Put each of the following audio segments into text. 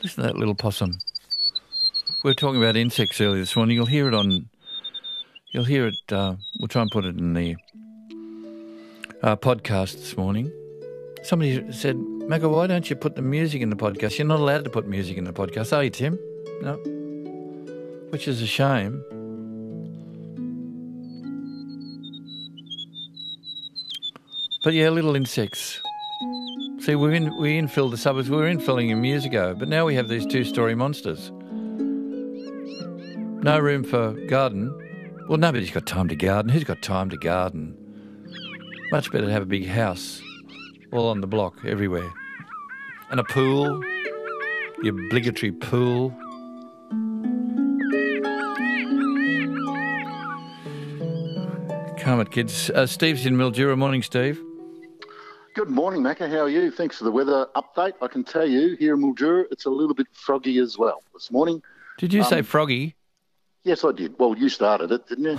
Listen to that little possum. We were talking about insects earlier this morning. You'll hear it. We'll try and put it in the podcast this morning. Somebody said, Magga, why don't you put the music in the podcast? You're not allowed to put music in the podcast, are you, Tim? No. Which is a shame. But yeah, little insects. See, we infilled the suburbs. We were infilling them years ago, but now we have these two-storey monsters. No room for garden. Well, nobody's got time to garden. Who's got time to garden? Much better to have a big house, all on the block, everywhere. And a pool, the obligatory pool. Calm it, kids. Steve's in Mildura. Morning, Steve. Good morning, Macca. How are you? Thanks for the weather update. I can tell you, here in Mildura, it's a little bit froggy as well this morning. Did you say froggy? Yes, I did. Well, you started it, didn't you?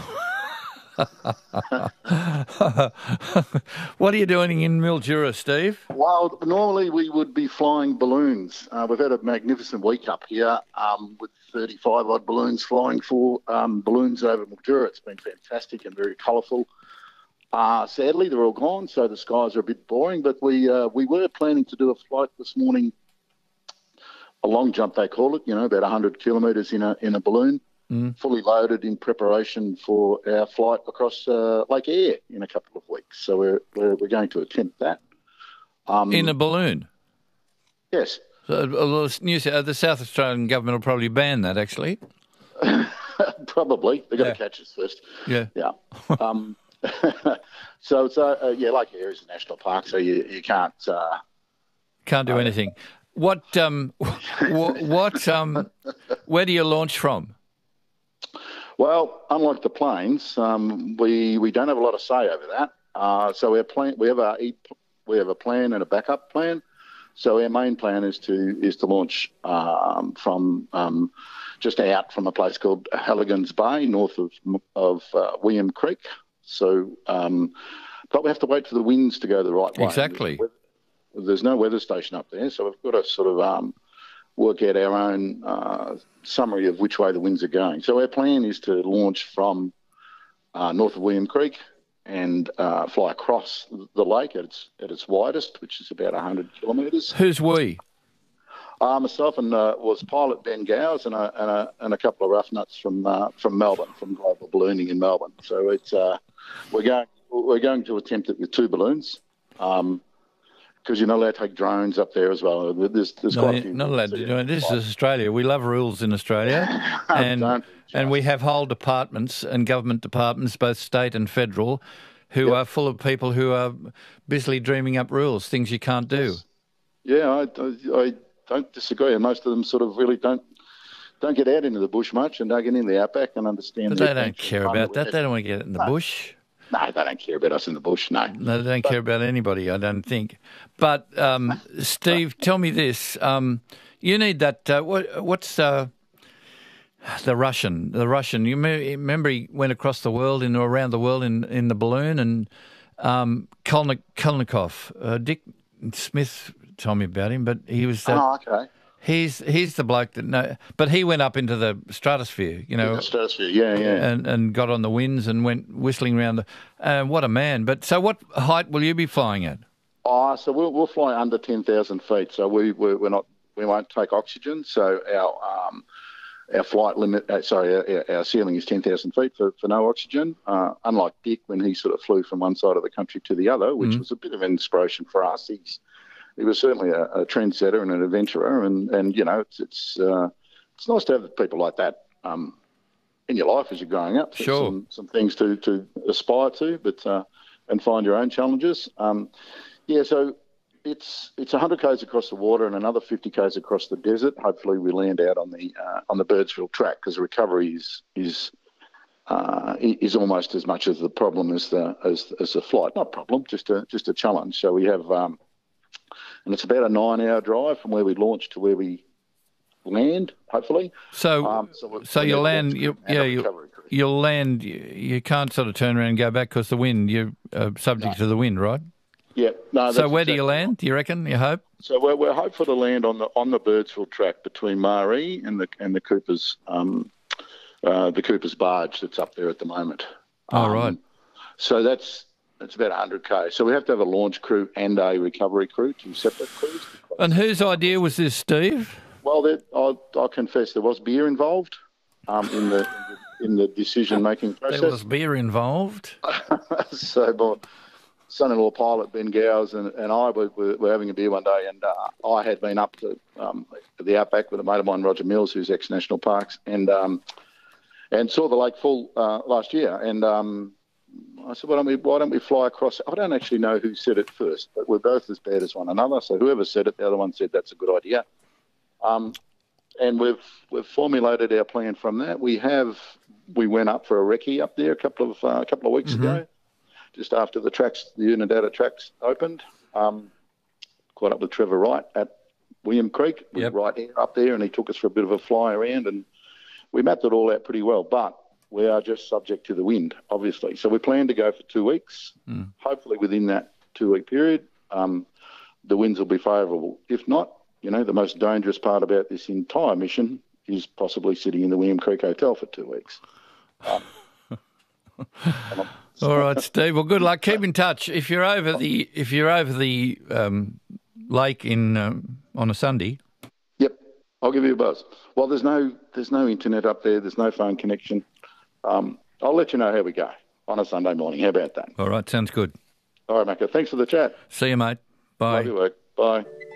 What are you doing in Mildura, Steve? Well, normally we would be flying balloons. We've had a magnificent week up here with 35-odd balloons flying for balloons over Mildura. It's been fantastic and very colourful. Sadly, they're all gone, so the skies are a bit boring. But we were planning to do a flight this morning, a long jump they call it, about 100 kilometres in a balloon, fully loaded in preparation for our flight across Lake Eyre in a couple of weeks. So we're going to attempt that. In a balloon? Yes. So, the South Australian government will probably ban that, actually. Probably. They've got to catch us first. Yeah. Yeah. So it's Lake Eyre is a national park, so you can't do anything. What where do you launch from? Well, unlike the planes, we don't have a lot of say over that. So we have a plan and a backup plan. So our main plan is to launch from just out from a place called Halligan's Bay, north of William Creek. So, but we have to wait for the winds to go the right way. Exactly. There's no weather station up there, so we've got to sort of work out our own summary of which way the winds are going. So our plan is to launch from north of William Creek and fly across the lake at its widest, which is about 100 kilometres. Who's we? Myself and was pilot Ben Gowers and a couple of rough nuts from Melbourne, from Global Ballooning in Melbourne. So it's we're going to attempt it with two balloons, because you're not allowed to take drones up there as well. There's quite a few. Not allowed to do it. This is Australia. We love rules in Australia, and we have whole departments and government departments, both state and federal, who are full of people who are busily dreaming up rules, things you can't do. Yeah, I don't disagree, and most of them sort of really don't get out into the bush much and don't get in the outback and understand. But they don't care about that. They don't want to get in the bush. No, they don't care about us in the bush, no. No, they don't care about anybody, I don't think. But, Steve, tell me this. You need that, what's the Russian? The Russian, you remember he went across the world, around the world in the balloon, and Kolnikov, Dick Smith told me about him, but he was... okay. He's the bloke that but he went up into the stratosphere, In the stratosphere, yeah. And got on the winds and went whistling around. What a man! But so, what height will you be flying at? So we'll fly under 10,000 feet. So we won't take oxygen. So our flight limit, our ceiling is 10,000 feet for no oxygen. Unlike Dick, when he sort of flew from one side of the country to the other, which was a bit of an inspiration for us. He was certainly a trendsetter and an adventurer, and it's nice to have people like that in your life as you're growing up. Sure. Some things to aspire to, but and find your own challenges. So it's 100 k's across the water and another 50 k's across the desert. Hopefully, we land out on the Birdsville track, because the recovery is almost as much of the problem as the flight. Not problem, just a challenge. So we have. And it's about a 9-hour drive from where we launch to where we land, hopefully. So you'll land. You'll land. You can't sort of turn around and go back because the wind. You're subject to the wind, right? Yeah. No. So where do you land? Do you reckon? You hope? So we're hopeful to land on the Birdsville track between Maree and the Cooper's barge that's up there at the moment. Right. So that's about 100k. So we have to have a launch crew and a recovery crew, 2 separate crews. And whose idea was this, Steve? Well, I'll confess there was beer involved in the decision-making process. There was beer involved. So my son-in-law pilot, Ben Gowes, and I were having a beer one day, and I had been up to the outback with a mate of mine, Roger Mills, who's ex-National Parks, and saw the lake full last year. And I said, why don't we fly across? I don't actually know who said it first, but we're both as bad as one another. So whoever said it, the other one said that's a good idea. And we've formulated our plan from that. We went up for a recce up there a couple of weeks ago, just after the Unadilla tracks opened. Caught up with Trevor Wright at William Creek, right here up there, and he took us for a bit of a fly around, and we mapped it all out pretty well. But we are just subject to the wind, obviously. So we plan to go for 2 weeks. Hopefully within that 2-week period, the winds will be favourable. If not, the most dangerous part about this entire mission is possibly sitting in the William Creek Hotel for 2 weeks. All right, Steve. Well, good luck. Keep in touch. If you're over the lake on a Sunday. Yep, I'll give you a buzz. Well, there's no internet up there. There's no phone connection. I'll let you know how we go on a Sunday morning. How about that? All right, sounds good. All right, Macca. Thanks for the chat. See you, mate. Bye. Love your work. Bye.